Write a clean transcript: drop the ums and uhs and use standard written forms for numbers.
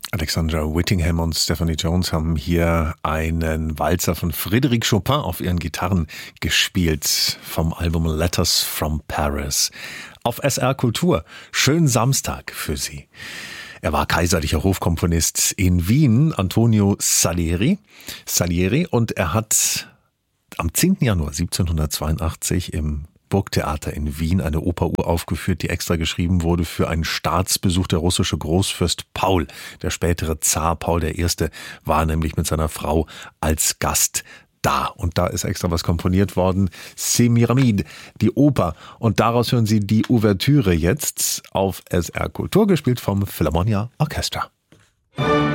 Alexandra Whittingham und Stephanie Jones haben hier einen Walzer von Frédéric Chopin auf ihren Gitarren gespielt vom Album Letters from Paris. Auf SR Kultur. Schönen Samstag für Sie. Er war kaiserlicher Hofkomponist in Wien, Antonio Salieri, und er hat am 10. Januar 1782 im Burgtheater in Wien eine Oper uraufgeführt, die extra geschrieben wurde für einen Staatsbesuch. Der russische Großfürst Paul, der spätere Zar Paul I., war nämlich mit seiner Frau als Gast da. Und da ist extra was komponiert worden. Semiramide, die Oper. Und daraus hören Sie die Ouvertüre jetzt auf SR Kultur, gespielt vom Philharmonia Orchestra.